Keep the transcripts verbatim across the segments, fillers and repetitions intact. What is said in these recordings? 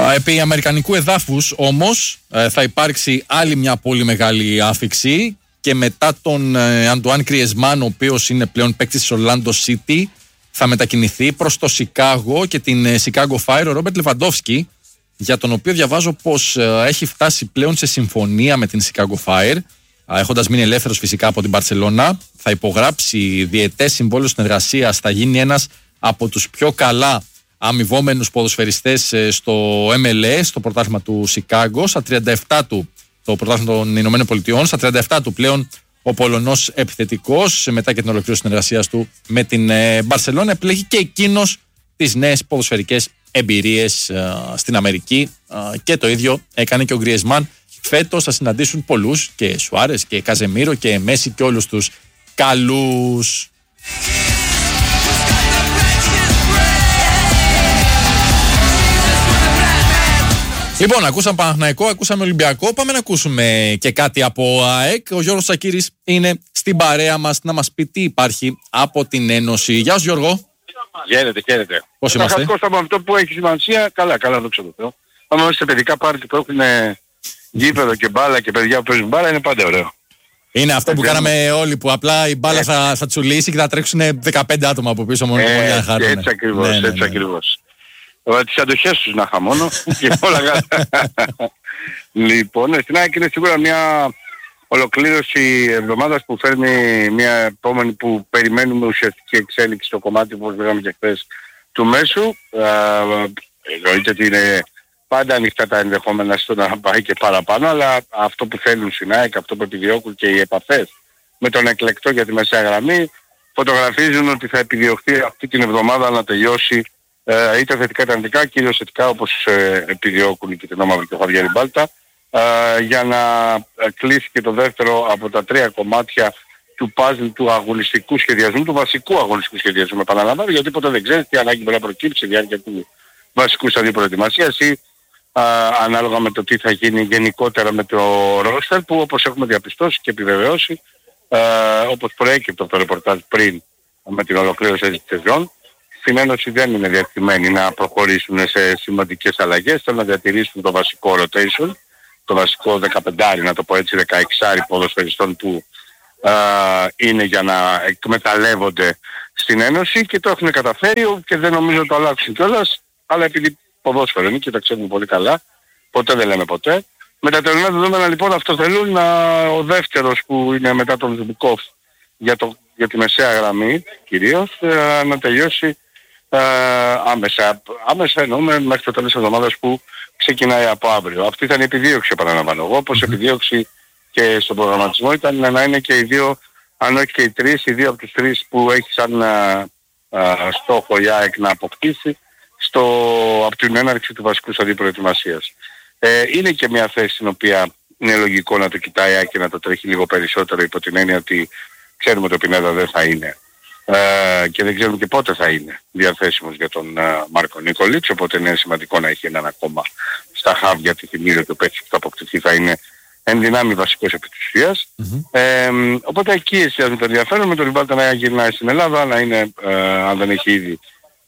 Επί αμερικανικού εδάφους όμως θα υπάρξει άλλη μια πολύ μεγάλη άφιξη και μετά τον Αντουάν Κριεσμάν, ο οποίος είναι πλέον παίκτης της Orlando City, θα μετακινηθεί προς το Σικάγο και την Chicago Fire ο Ρόμπερτ Λεβαντόφσκι, για τον οποίο διαβάζω πως έχει φτάσει πλέον σε συμφωνία με την Chicago Fire, έχοντας μείνει ελεύθερος φυσικά από την Μπαρσελόνα. Θα υπογράψει διετές συμβόλαιο συνεργασίας, θα γίνει ένας από τους πιο καλά αμοιβόμενους ποδοσφαιριστές στο εμ ελ ες, στο πρωτάθλημα του Σικάγο. Στα τριάντα επτά του, το πρωτάθλημα των Ηνωμένων Πολιτειών, στα τριάντα επτά του πλέον ο Πολωνός επιθετικός, μετά και την ολοκλήρωση συνεργασίας του με την Μπαρσελόνα, επιλέγει και εκείνος τις νέες ποδοσφαιρικές εμπειρίες ε, στην Αμερική, ε, και το ίδιο έκανε και ο Γκριεσμάν. Φέτος θα συναντήσουν πολλούς, και Σουάρες και Καζεμίρο και Μέση και όλους τους καλούς. Λοιπόν, ακούσαμε Παναθηναϊκό, ακούσαμε Ολυμπιακό. Πάμε να ακούσουμε και κάτι από ΑΕΚ. Ο Γιώργος Σακύρης είναι στην παρέα μας να μας πει τι υπάρχει από την Ένωση. Γεια σου, Γιώργο. Χαίρετε, χαίρετε. Πώς είμαστε? Θα από αυτό που έχει σημασία, καλά, καλά, δόξα τω Θεώ. Αν είμαστε σε παιδικά πάρτι που έχουν γήπεδο και μπάλα και παιδιά που παίζουν μπάλα, είναι πάντα ωραίο. Είναι αυτό που κάναμε όλοι, που απλά η μπάλα θα, θα τσουλήσει και θα τρέξουν δεκαπέντε άτομα από πίσω μόνο ε, για να χαρούν. Έτσι ακριβώς, ναι, ναι, έτσι ναι. ακριβώς. Τις αντοχές τους να είχα μόνο και όλα καλά. Λοιπόν, στην ΑΕΚ είναι σίγουρα μια ολοκλήρωση εβδομάδας που φέρνει μια επόμενη που περιμένουμε ουσιαστική εξέλιξη στο κομμάτι, όπως λέγαμε και χθες, του μέσου. Εννοείται ότι είναι πάντα ανοιχτά τα ενδεχόμενα στο να πάει και παραπάνω, αλλά αυτό που θέλουν στην ΑΕΚ, αυτό που επιδιώκουν και οι επαφές με τον εκλεκτό για τη μεσαία γραμμή, φωτογραφίζουν ότι θα επιδιωχθεί αυτή την εβδομάδα να τελειώσει ε, είτε θετικά είτε αρνητικά, κυρίως θετικά όπως ε, επιδιώκουν και την Μαύρη και ο Χαβιέρη Μπάλτα, ε, για να κλείσει και το δεύτερο από τα τρία κομμάτια του παζλ του αγωνιστικού σχεδιασμού, του βασικού αγωνιστικού σχεδιασμού, επαναλαμβάνω, γιατί ποτέ δεν ξέρεις τι ανάγκη μπορεί να προκύψει στη διάρκεια του βασικού σταδίου προετοιμασίας ή α, ανάλογα με το τι θα γίνει γενικότερα με το ρόστερ, που όπως έχουμε διαπιστώσει και επιβεβαιώσει, α, όπως προέκυπτε από το ρεπορτάζ πριν με την ολοκλήρωση της σεζόν, στην Ένωση δεν είναι διατημένοι να προχωρήσουν σε σημαντικές αλλαγές, θέλουν να διατηρήσουν το βασικό rotation, το βασικό δεκαπεντάρι, να το πω έτσι, δεκαεξάρι ποδοσφαιριστών που α, είναι για να εκμεταλλεύονται στην Ένωση και το έχουν καταφέρει και δεν νομίζω το αλλάξουν κιόλας, αλλά επειδή ποδόσφαιρο είναι και τα ξέρουμε πολύ καλά, ποτέ δεν λέμε ποτέ. Με τα τωρινά δεδομένα λοιπόν αυτό θέλουν, να, ο δεύτερος που είναι μετά τον Ζουμπικόφ για, το, για τη μεσαία γραμμή κυρίως, ε, να τελειώσει ε, άμεσα. Άμεσα εννοούμε μέχρι το τέλος της εβδομάδας που ξεκινάει από αύριο. Αυτή ήταν η επιδίωξη, επαναλαμβάνω εγώ, όπως επιδίωξη και στον προγραμματισμό ήταν να είναι και οι δύο, αν όχι και οι τρεις, οι δύο από τους τρεις που έχει σαν ε, ε, στόχο η ΑΕΚ να αποκτήσει στο, από την έναρξη του βασικού σταδίου προετοιμασίας. Ε, είναι και μια θέση στην οποία είναι λογικό να το κοιτάει και να το τρέχει λίγο περισσότερο, υπό την έννοια ότι ξέρουμε ότι ο Πινέδα δεν θα είναι ε, και δεν ξέρουμε και πότε θα είναι διαθέσιμος για τον ε, Μάρκο Νίκολιτς, οπότε είναι σημαντικό να έχει έναν ακόμα στα χάβια τη θυμίδα του παίκτη που θα αποκτηθεί, θα είναι εν δυνάμει βασικός επί της ουσίας. Mm-hmm. Ε, οπότε εκεί εστιάζουμε το ενδιαφέρον, με τον Ριβάλτα να γυρνάει στην Ελλάδα, να είναι, ε, αν δεν έχει ήδη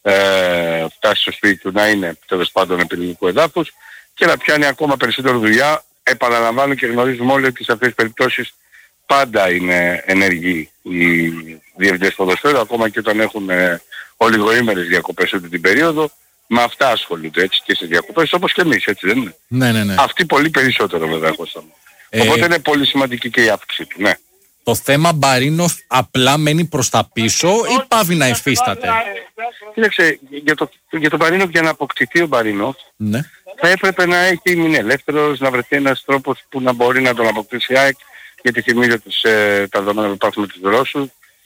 Ε, φτάσει στο σπίτι του, να είναι τέλος πάντων επιλογικού εδάφους και να πιάνει ακόμα περισσότερο δουλειά. Επαναλαμβάνω και γνωρίζουμε όλοι ότι σε αυτές τις περιπτώσεις πάντα είναι ενεργοί οι διευθυντές ποδοσφαίρου, ακόμα και όταν έχουν ε, ολιγοήμερες διακοπές αυτή την περίοδο, με αυτά ασχολούνται έτσι και στις διακοπές, όπως και εμείς, έτσι δεν είναι? Ναι, ναι, ναι. Αυτοί πολύ περισσότερο βέβαια, Κώστα μου. Ε... Οπότε είναι πολύ σημαντική και η αύξηση του, ναι. Το θέμα Μπαρίνοφ απλά μένει προς τα πίσω ή πάβει να υφίσταται? Κοίταξε, για, το, για τον Μπαρίνοφ, για να αποκτηθεί ο Μπαρίνοφ, ναι, θα έπρεπε να έχει μείνει ελεύθερος, να βρεθεί ένας τρόπος που να μπορεί να τον αποκτήσει η ΑΕΚ, γιατί θυμίζω τους, ε, τα δεδομένα που υπάρχουν με τους Ρώσους.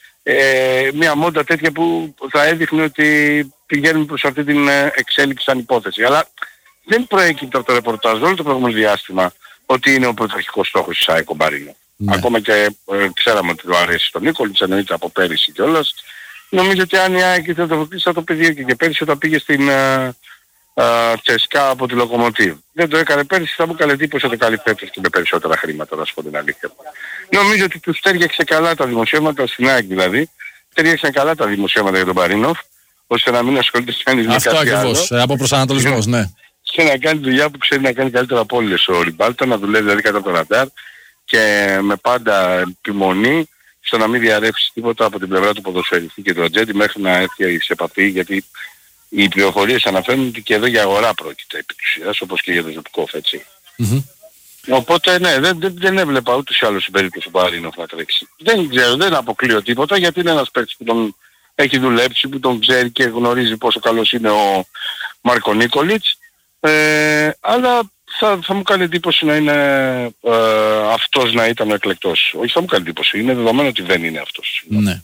Ε, μια μόντα τέτοια που θα έδειχνε ότι πηγαίνουμε προς αυτή την εξέλιξη σαν υπόθεση. Αλλά δεν προέκυπτε από το ρεπορτάζ όλο το προηγούμενο διάστημα ότι είναι ο πρωταρχικός στόχος της ΑΕΚ ο Μπαρίνοφ. Ναι. Ακόμα και ε, ξέραμε ότι του αρέσει τον Νίκολιτς, εννοείται από πέρυσι κιόλας. Νομίζω ότι αν η ΑΕΚ θα το αποκτήσει θα το πεδίωκε και πέρυσι όταν πήγε στην ε, ε, Τσεσκά από τη Λοκομοτίβ. Δεν το έκανε πέρυσι, θα μου έκανε εντύπωση ότι το κάνει φέτος και με περισσότερα χρήματα, να σου πω την αλήθεια. Νομίζω ότι τους τέριαξε καλά τα δημοσιεύματα, στην ΑΕΚ δηλαδή, τέριαξαν καλά τα δημοσιεύματα για τον Μπαρίνοφ, ώστε να μην ασχολείται κανείς με κάτι άλλο. Αυτό ακριβώς, από προσανατολισμός, ναι. και να κάνει δουλειά που ξέρει να κάνει καλύτερα από όλες ο Ριμπάλτα, να δουλεύει δηλαδή κατά το ραντάρ και με πάντα επιμονή στο να μην διαρρεύσει τίποτα από την πλευρά του ποδοσφαιριστή και του ατζέντη μέχρι να έρθει σε επαφή, γιατί οι πληροφορίες αναφέρουν ότι και εδώ για αγορά πρόκειται επί της ουσίας, όπως και για το Ζουπκόφ, έτσι. Mm-hmm. Οπότε ναι, δεν, δεν, δεν έβλεπα ούτως ή άλλως η περίπτωση του Μπαρίνοφ να τρέξει. Δεν ξέρω, δεν αποκλείω τίποτα, γιατί είναι ένας παίκτης που τον έχει δουλέψει, που τον ξέρει και γνωρίζει πόσο καλός είναι ο Μάρκο Νίκολιτς, ε, αλλά θα, θα μου κάνει εντύπωση να είναι ε, αυτός να ήταν ο εκλεκτός. Όχι, θα μου κάνει εντύπωση, είναι δεδομένο ότι δεν είναι αυτός. Ναι.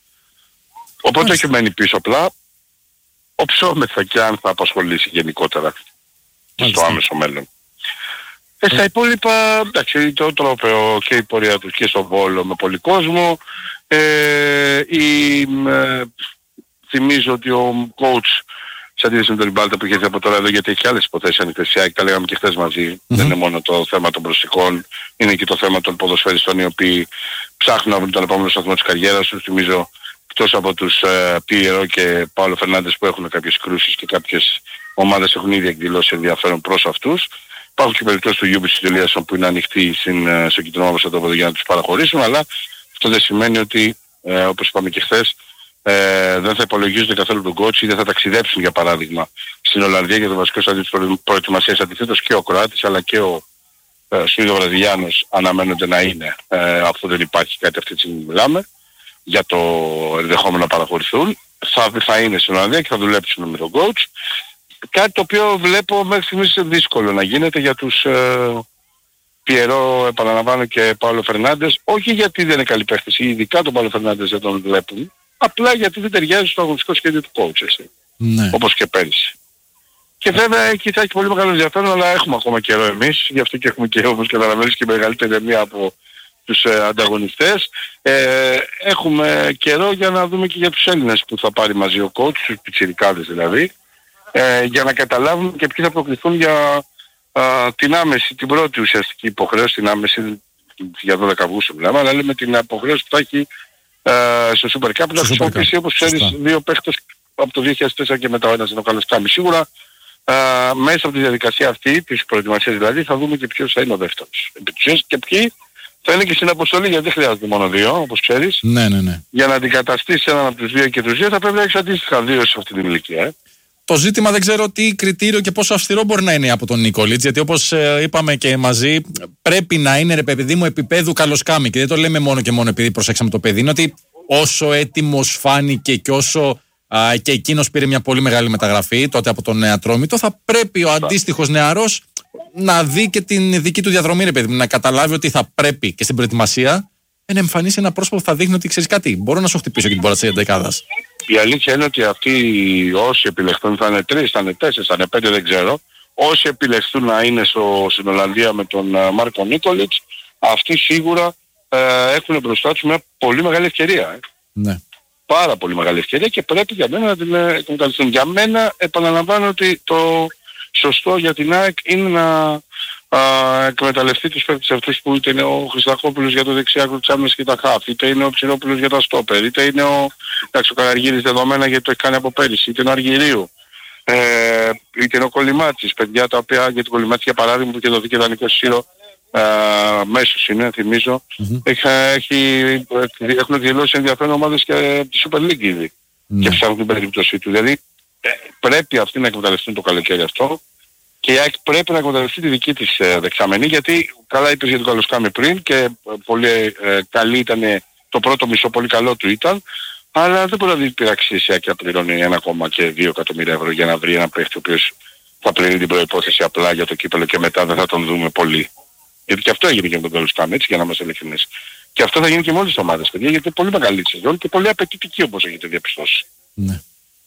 Οπότε έχει μένει πίσω απλά, οψόμεθα και αν θα απασχολήσει γενικότερα στο άμεσο μέλλον. Ε, στα υπόλοιπα, εντάξει, το τρόπαιο και η πορεία του και στο Βόλο με πολύ κόσμο. Ε, η, ε, θυμίζω ότι ο coach, σε αντίθεση με τον Ριμπάλτα που είχε έρθει από τώρα εδώ, γιατί έχει άλλες υποθέσεις ανοιχτές, τα λέγαμε και χθες μαζί, mm-hmm. δεν είναι μόνο το θέμα των προσωπικών, είναι και το θέμα των ποδοσφαιριστών οι οποίοι ψάχνουν να βρουν τον επόμενο σταθμό της καριέρας τους. Θυμίζω, εκτός από τους ε, Πιέρο και Παύλο Φερνάντες που έχουν κάποιες κρούσεις και κάποιες ομάδες έχουν ήδη εκδηλώσει ενδιαφέρον προς αυτούς. Υπάρχουν και περιπτώσεις του Γιούμπι Σιτελίασον που είναι ανοιχτοί στην, στο κυτρινό προστατόπεδο για να τους παραχωρήσουν, αλλά αυτό δεν σημαίνει ότι, ε, όπως είπαμε και χθες, ε, δεν θα υπολογίζονται καθόλου τον coach ή δεν θα ταξιδέψουν για παράδειγμα στην Ολλανδία για το βασικό στάδιο της προετοιμασίας. Αντιθέτως και ο Κροάτης αλλά και ο ε, Σουηδο Βραζιλιάνος αναμένονται να είναι, ε, αφού δεν υπάρχει κάτι αυτή τη στιγμή μιλάμε, για το ενδεχόμενο να παραχωρηθούν. Θα, θα είναι στην Ολλανδία και θα δουλέψουν με τον coach. Κάτι το οποίο βλέπω μέχρι στιγμής δύσκολο να γίνεται για τους ε, Πιερό, επαναλαμβάνω, και Παύλο Φερνάντες. Όχι γιατί δεν είναι καλοί παίχτες, ειδικά τον Παύλο Φερνάντες δεν τον βλέπουν, απλά γιατί δεν ταιριάζει στο αγωνιστικό σχέδιο του coach, έτσι. Ναι. Όπως και πέρυσι. Και βέβαια εκεί θα έχει πολύ μεγάλο ενδιαφέρον, αλλά έχουμε ακόμα καιρό εμείς, γι' αυτό και έχουμε και όπως καταλαβαίνεις και μεγαλύτερη μία από τους ε, ανταγωνιστές. Ε, έχουμε καιρό για να δούμε και για τους Έλληνες που θα πάρει μαζί ο coach, τους πιτσιρικάδες δηλαδή, ε, για να καταλάβουμε και ποιοι θα προκληθούν για α, την άμεση, την πρώτη ουσιαστική υποχρέωση, την άμεση για δώδεκα Αυγούστου μιλάμε, αλλά λέμε την υποχρέωση που θα έχει α, στο Super Cup, να χρησιμοποιήσει όπως ξέρεις δύο παίχτες από το δύο χιλιάδες τέσσερα και μετά ο ένας είναι ο Καλοσκάμι. Σίγουρα α, μέσα από τη διαδικασία αυτή, της προετοιμασίας δηλαδή, θα δούμε και ποιος θα είναι ο δεύτερος. Επιτυχίες και ποιοι θα είναι και στην αποστολή, γιατί δεν χρειάζεται μόνο δύο, όπως ξέρεις. Ναι, ναι, ναι. Για να αντικαταστήσεις έναν από τους δύο και τους δύο θα πρέπει να έχεις αντίστοιχα δύο σε αυτή την ηλικία. Ε. Το ζήτημα δεν ξέρω τι κριτήριο και πόσο αυστηρό μπορεί να είναι από τον Νίκολιτς, γιατί όπως ε, είπαμε και μαζί, πρέπει να είναι, ρε παιδί μου, επίπεδου Καλοσκάμι. Και δεν το λέμε μόνο και μόνο επειδή προσέξαμε το παιδί. Είναι ότι όσο έτοιμος φάνηκε και όσο α, και εκείνος πήρε μια πολύ μεγάλη μεταγραφή τότε από τον Ατρόμητο, θα πρέπει ο αντίστοιχος νεαρός να δει και την δική του διαδρομή, ρε παιδί μου, να καταλάβει ότι θα πρέπει και στην προετοιμασία να εμφανίσει ένα πρόσωπο που θα δείχνει ότι ξέρεις κάτι. Μπορώ να σου χτυπήσω και την πόρτα της εντεκάδας. Η αλήθεια είναι ότι αυτοί όσοι επιλεχθούν, θα είναι τρεις, θα είναι τέσσερις, θα είναι πέντε, δεν ξέρω. Όσοι επιλεχθούν να είναι στο, στην Ολλανδία με τον uh, Μάρκο Νίκολιτς, αυτοί σίγουρα uh, έχουν μπροστά τους μια πολύ μεγάλη ευκαιρία. Ε. Ναι. Πάρα πολύ μεγάλη ευκαιρία και πρέπει για μένα να την εκμεταλλευτούν. Για μένα επαναλαμβάνω ότι το σωστό για την ΑΕΚ είναι να Uh, εκμεταλλευτεί τους παίκτες αυτούς που είτε είναι ο Χριστακόπουλος για το δεξιάκρο της άμυνας και τα χαφ, είτε είναι ο Ψηρόπουλος για τα στόπερ, είτε είναι ο, εντάξει, ο Καραργύρης δεδομένα γιατί το έχει κάνει από πέρυσι, είτε είναι ο Αργυρίου, ε, είτε είναι ο Κολυμάτσης, παιδιά τα οποία για τον Κολυμάτση για παράδειγμα που και το δίκαιο δανεικό σύρο uh, μέσος είναι, θυμίζω, mm-hmm. έχει, έχει, έχουν εκδηλώσει ενδιαφέρον ομάδες και τη Super League ήδη mm-hmm. και ψάχνουν την περίπτωσή του. Δηλαδή ε, πρέπει αυτοί να εκμεταλλευτούν το καλοκαίρι αυτό. Και η ΑΕΚ πρέπει να εκμεταλλευτεί τη δική της ε, δεξαμενή, γιατί καλά είπες για τον Καλοσκάμι πριν και ε, πολύ ε, καλή ήταν το πρώτο μισό, πολύ καλό του ήταν, αλλά δεν μπορεί να δει πειραξίες η ΑΕΚ να πληρώνει ένα κόμμα δύο εκατομμύρια ευρώ για να βρει ένα παίχτη ο οποίος θα πληρώνει την προϋπόθεση απλά για το κύπελλο και μετά δεν θα τον δούμε πολύ. Γιατί και αυτό έγινε και με τον Καλοσκάμι, έτσι, για να είμαστε ειλικρινείς. Και αυτό θα γίνει και με όλες τις ομάδες, παιδιά, γιατί είναι πολύ μεγάλη τη σεζόν και πολύ απαιτητική όπως έχετε διαπιστώσει. Ναι.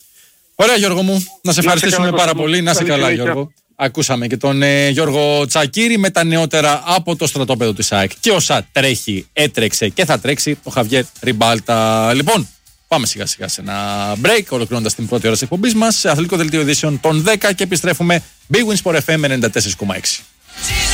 Ωραία Γιώργο μου, να σε ευχαριστήσουμε πάρα πολύ, να είσαι καλά Γιώργο. Ακούσαμε και τον ε, Γιώργο Τσακίρη με τα νεότερα από το στρατόπεδο της ΑΕΚ. Και όσα τρέχει, έτρεξε και θα τρέξει ο Χαβιέρ Ριμπάλτα. Λοιπόν, πάμε σιγά σιγά σε ένα break, ολοκληρώνοντας την πρώτη ώρα της εκπομπής μας, σε αθλητικό δελτίο ειδήσεων των δέκα και επιστρέφουμε Big Win Sport εφ εμ ενενήντα τέσσερα κόμμα έξι.